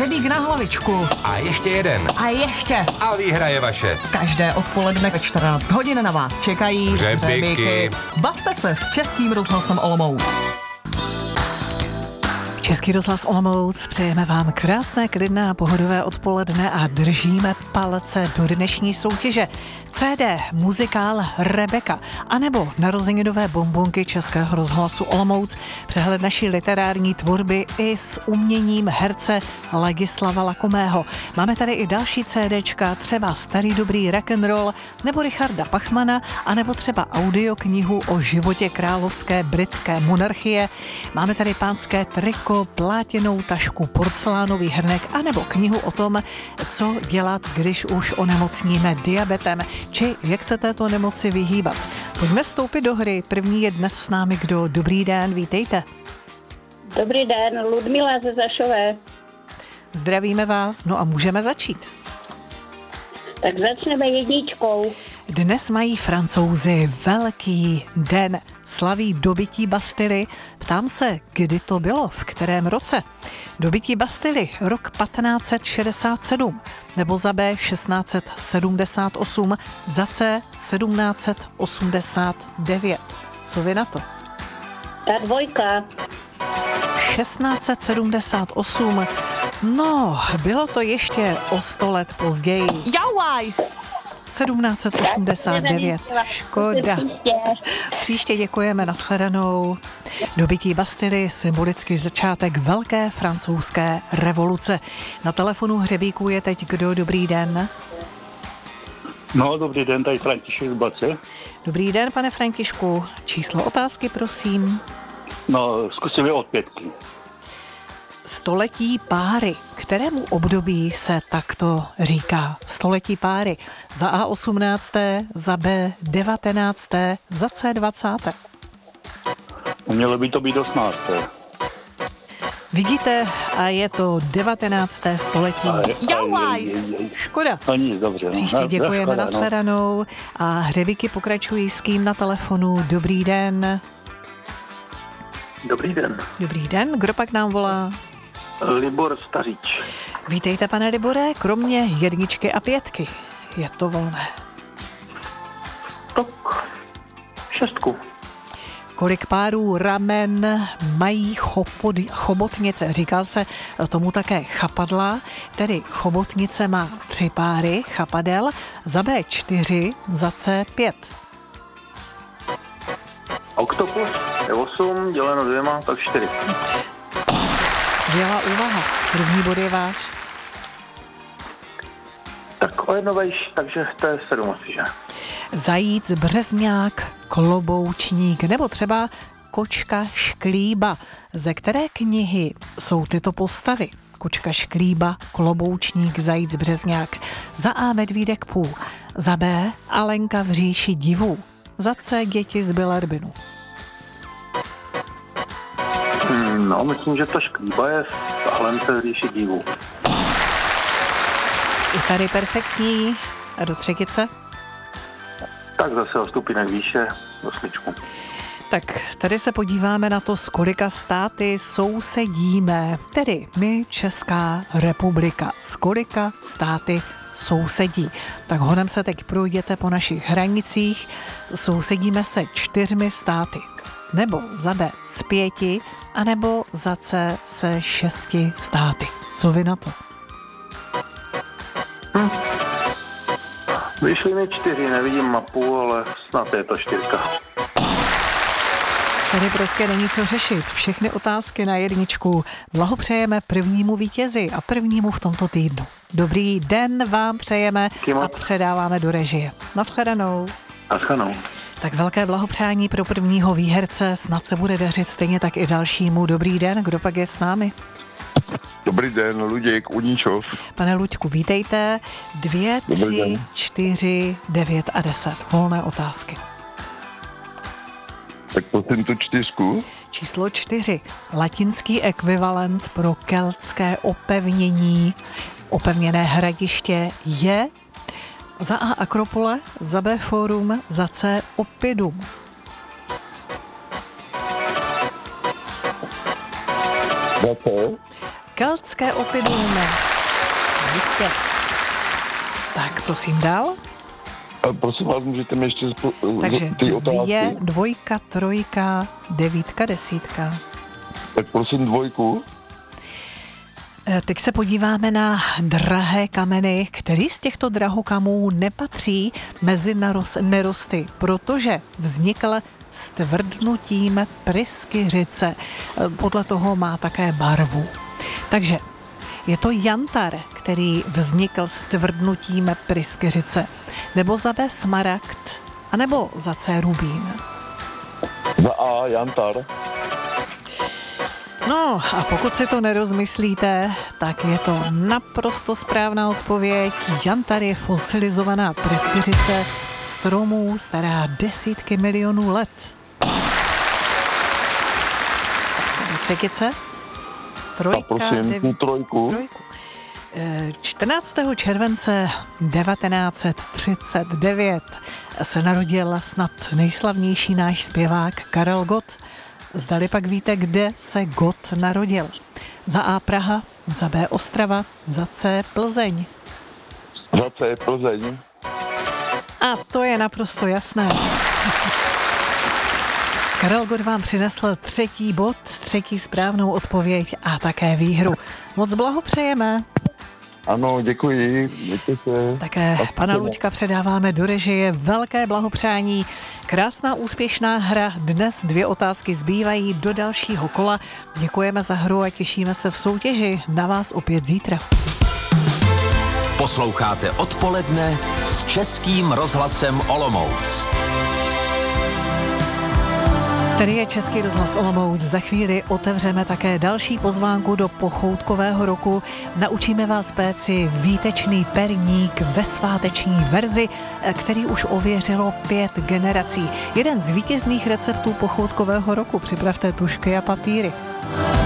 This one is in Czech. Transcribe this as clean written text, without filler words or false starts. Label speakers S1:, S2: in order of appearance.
S1: hřebík na hlavičku.
S2: A ještě jeden.
S1: A ještě.
S2: A výhra je vaše.
S1: Každé odpoledne ve 14 hodin na vás čekají
S2: hřebíky.
S1: Bavte se s Českým rozhlasem Olomouc. Český rozhlas Olomouc, přejeme vám krásné, klidné a pohodové odpoledne a držíme palce do dnešní soutěže. CD, muzikál Rebeka, anebo narozeninové bonbonky Českého rozhlasu Olomouc, přehled naší literární tvorby i s uměním herce Ladislava Lakomého. Máme tady i další CDčka, třeba Starý dobrý rock'n'roll, nebo Richarda Pachmana, anebo třeba audioknihu o životě královské britské monarchie. Máme tady pánské triko, plátěnou tašku, porcelánový hrnek, anebo knihu o tom, co dělat, když už onemocníme diabetem, či jak se této nemoci vyhýbat. Pojďme vstoupit do hry. První je dnes s námi kdo? Dobrý den, vítejte.
S3: Dobrý den, Ludmila ze Zašové.
S1: Zdravíme vás, no a můžeme začít.
S3: Tak začneme jedničkou.
S1: Dnes mají Francouzi velký den. Slaví dobytí Bastily. Ptám se, kdy to bylo, v kterém roce? Dobytí Bastily, rok 1567, nebo za B 1678, za C 1789. Co vy na to?
S3: Ta dvojka.
S1: 1678. No, bylo to ještě o 100 let později. Jauajs! 1789. Škoda. Příště děkujeme, nashledanou. Dobytí Bastily, symbolický začátek velké francouzské revoluce. Na telefonu hřebíků je teď kdo? Dobrý den.
S4: No, dobrý den, tady František z Bace.
S1: Dobrý den, pane Františku. Číslo otázky, prosím.
S4: No, zkusíme od 5.
S1: Století páry. Kterému období se takto říká? Století páry. Za A 18., za B 19., za C 20.
S4: Mělo by to být 18.
S1: Vidíte, a je to 19. století. Jauajs! Škoda.
S4: No nic, dobře.
S1: Příště děkujeme, nashledanou. A hřebíky pokračují s kým na telefonu. Dobrý den.
S5: Dobrý den.
S1: Dobrý den, kdo pak nám volá?
S5: Libor Staříč.
S1: Vítejte, pane Libore, kromě jedničky a 5. Je to volné.
S5: Tak 6.
S1: Kolik párů ramen mají chobotnice? Říká se tomu také chapadla, tedy chobotnice má 3 páry chapadel, za B 4, za C 5.
S5: Oktopus je 8, děleno 2, tak 4.
S1: Skvělá úvaha. První bod je váš.
S5: Tak o jedno vejš, takže to je 7 asi, že?
S1: Zajíc, březňák, kloboučník nebo třeba kočka šklíba. Ze které knihy jsou tyto postavy? Kočka šklíba, kloboučník, zajíc, březňák. Za A Medvídek Pů, za B Alenka v říši divů, za C Děti z Bilerbinu.
S5: No, myslím, že ta šklíba je v Alence v říši divů.
S1: I tady perfektní. A do třetice?
S5: Tak zase o stupinek výše, 8.
S1: Tak tady se podíváme na to, s kolika státy sousedíme. Tedy my, Česká republika, s kolika státy sousedí. Tak honem se teď projděte po našich hranicích. Sousedíme se 4 státy. Nebo za B s 5, anebo za C se 6 státy. Co vy na to?
S5: Vyšly mi 4, nevidím mapu, ale snad je to 4.
S1: Tady prostě není co řešit. Všechny otázky na jedničku. Blahopřejeme prvnímu vítězi a prvnímu v tomto týdnu. Dobrý den vám přejeme a předáváme do režie. Nashledanou.
S5: Nashledanou.
S1: Tak velké blahopřání pro prvního výherce. Snad se bude dařit stejně tak i dalšímu. Dobrý den, kdo pak je s námi?
S6: Dobrý den, Luděk Uníčov.
S1: Pane Luďku, vítejte. 2, 3, 4, 9 a 10. Volné otázky.
S6: Tak prosím tu 4.
S1: Číslo 4. Latinský ekvivalent pro keltské opevnění, opevněné hradiště je za A Akropole, za B Fórum, za C Oppidum.
S6: Za C?
S1: keltské opium. Jistě. Tak, prosím dál.
S6: A prosím vás, můžete mi ještě
S1: Takže
S6: ty otázky?
S1: 2, 2, 3, 9, 10.
S6: Tak prosím 2.
S1: Teď se podíváme na drahé kameny, který z těchto drahokamů nepatří mezi nerosty, protože vznikl stvrdnutím pryskyřice. Podle toho má také barvu. Takže je to jantar, který vznikl stvrdnutím pryskyřice, nebo za B smaragd, anebo za C rubín.
S6: Za A jantar.
S1: No a pokud si to nerozmyslíte, tak je to naprosto správná odpověď. Jantar je fosilizovaná pryskyřice stromů stará desítky milionů let. Třetice? 3,
S6: prosím,
S1: 9,
S6: 3.
S1: 14. července 1939 se narodil snad nejslavnější náš zpěvák Karel Gott. Zdali pak víte, kde se Gott narodil? Za A Praha, za B Ostrava, za C Plzeň.
S6: Za C Plzeň.
S1: A to je naprosto jasné. Karel Gott vám přinesl 3. bod, 3. správnou odpověď a také výhru. Moc blahopřejeme.
S6: Ano, děkuji. Mějte se.
S1: Také pana Luďka předáváme do režie. Velké blahopřání. Krásná úspěšná hra. Dnes 2 otázky zbývají do dalšího kola. Děkujeme za hru a těšíme se v soutěži na vás opět zítra.
S7: Posloucháte Odpoledne s Českým rozhlasem Olomouc.
S1: Tady je Český rozhlas Olomouc. Za chvíli otevřeme také další pozvánku do pochoutkového roku. Naučíme vás péci výtečný perník ve sváteční verzi, který už ověřilo 5 generací. Jeden z vítězných receptů pochoutkového roku. Připravte tužky a papíry.